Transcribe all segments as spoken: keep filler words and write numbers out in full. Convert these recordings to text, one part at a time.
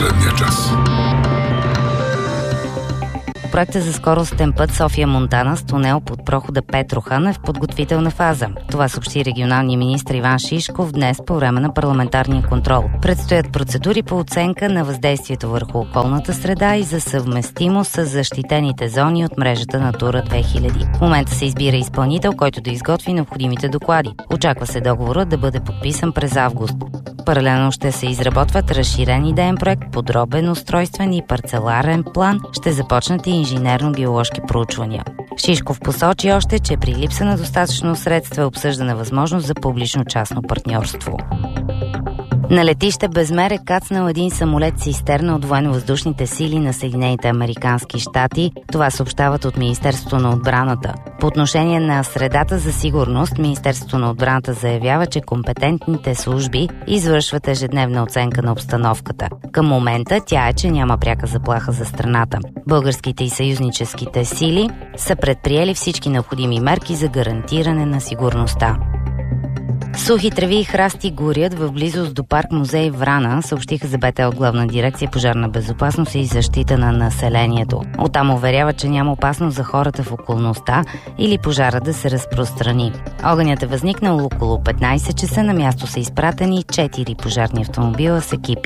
последния час. Проектът за скоростен път София-Монтана с тунел под прохода Петрохан е в подготвителна фаза. Това съобщи регионалният министър Иван Шишков днес по време на парламентарния контрол. Предстоят процедури по оценка на въздействието върху околната среда и за съвместимост с защитените зони от мрежата Натура две хиляди. В момента се избира изпълнител, който да изготви необходимите доклади. Очаква се договорът да бъде подписан през август. Паралелно ще се изработват разширен идеен проект, подробен устройствен и парцеларен план, ще започнат и инженерно-геоложки проучвания. Шишков посочи още, че при липса на достатъчно средства е обсъждана възможност за публично-частно партньорство. На летище Безмер е кацнал един самолет-цистерна от военно-въздушните сили на Съединените американски щати. Това съобщават от Министерството на отбраната. По отношение на средата за сигурност, Министерството на отбраната заявява, че компетентните служби извършват ежедневна оценка на обстановката. Към момента тя е, че няма пряка заплаха за страната. Българските и съюзническите сили са предприели всички необходими мерки за гарантиране на сигурността. Сухи треви и храсти горят в близост до парк музей Врана, съобщиха за БТО Главна дирекция пожарна безопасност и защита на населението. Оттам уверява, че няма опасност за хората в околността или пожара да се разпространи. Огънят е възникнал около петнайсет часа, на място са изпратени четири пожарни автомобила с екипи.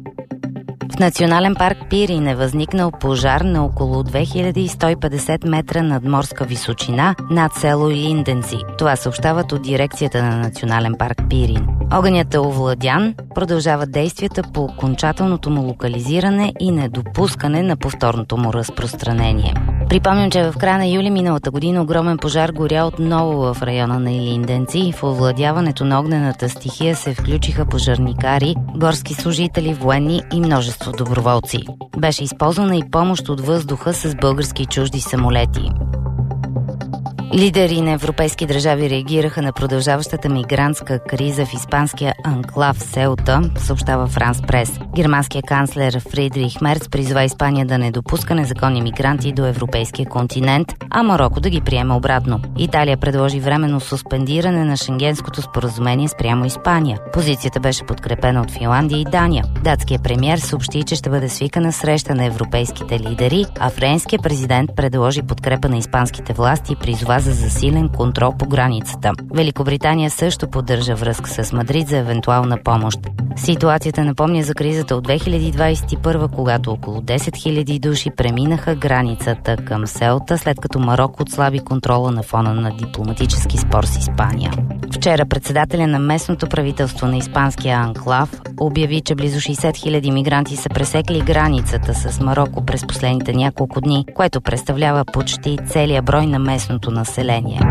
В Национален парк Пирин е възникнал пожар на около две хиляди сто и петдесет метра надморска височина над село Илинденци. Това съобщават от дирекцията на Национален парк Пирин. Огънят е овладян, продължават действията по окончателното му локализиране и недопускане на повторното му разпространение. Припомням, че в края на юли миналата година огромен пожар горя отново в района на Илинденци. В овладяването на огнената стихия се включиха пожарникари, горски служители, военни и множество доброволци. Беше използвана и помощ от въздуха с български и чужди самолети. Лидери на европейски държави реагираха на продължаващата мигрантска криза в испанския анклав Селта, съобщава Франс Прес. Германският канцлер Фридрих Мерц призова Испания да не допуска незаконни мигранти до европейския континент, а Мароко да ги приеме обратно. Италия предложи временно суспендиране на Шенгенското споразумение спрямо Испания. Позицията беше подкрепена от Финландия и Дания. Датският премиер съобщи, че ще бъде свикана среща на европейските лидери, а френският президент предложи подкрепа на испанските власти и призова за засилен контрол по границата. Великобритания също поддържа връзка с Мадрид за евентуална помощ. Ситуацията напомня за кризата от две хиляди двайсет и първа, когато около десет хиляди души преминаха границата към Селта, след като Мароко отслаби контрола на фона на дипломатически спор с Испания. Вчера председателя на местното правителство на испанския анклав обяви, че близо шейсет хиляди мигранти са пресекли границата с Мароко през последните няколко дни, което представлява почти целия брой на местното население.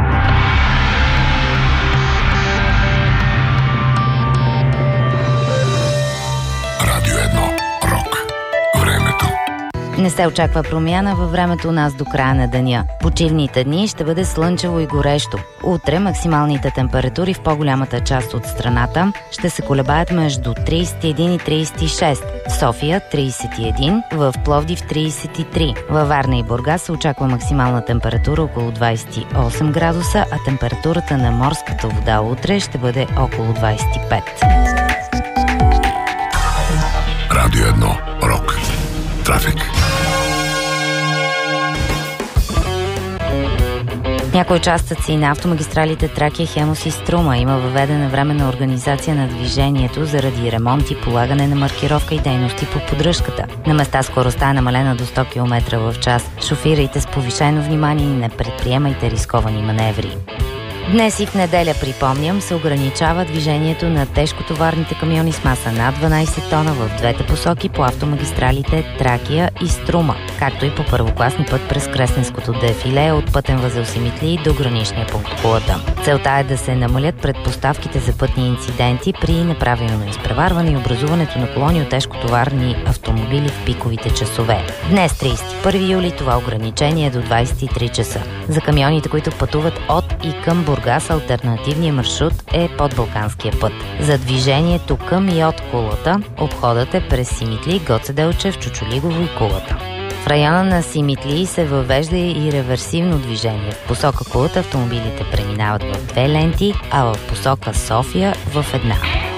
Радио едно. Рок. Времето. Не се очаква промяна във времето у нас до края на деня. Почивните дни ще бъде слънчево и горещо. Утре максималните температури в по-голямата част от страната ще се колебаят между трийсет и един и трийсет и шест. В София трийсет и един, в Пловдив трийсет и три. Във Варна и Бургас се очаква максимална температура около двайсет и осем градуса, а температурата на морската вода утре ще бъде около двайсет и пет. Радио едно. Рок. Трафик. Някои участъци на автомагистралите Тракия, Хемус и Струма има въведена временна организация на движението заради ремонт и полагане на маркировка и дейности по поддръжката. На места скоростта е намалена до сто километра в час. Шофирайте с повишено внимание и не предприемайте рисковани маневри. Днес и в неделя, припомням, се ограничава движението на тежкотоварните камиони с маса над дванайсет тона в двете посоки по автомагистралите Тракия и Струма, както и по първокласни път през Кресненското дефиле от пътен възел Симитли до граничния пункт Кулата. Целта е да се намалят предпоставките за пътни инциденти при неправилно изпреварване и образуването на колони от тежкотоварни автомобили в пиковите часове. Днес, трийсет и първи юли, това ограничение е до двайсет и три часа. За камионите, които пътуват от и към Бургас, алтернативният маршрут е подбалканския път. За движението към и от Кулата, обходът е през Симитли, Гоце Делчев, Чучулигово и Кулата. В района на Симитли се въвежда и реверсивно движение. В посока Кулата автомобилите преминават в две ленти, а в посока София в една.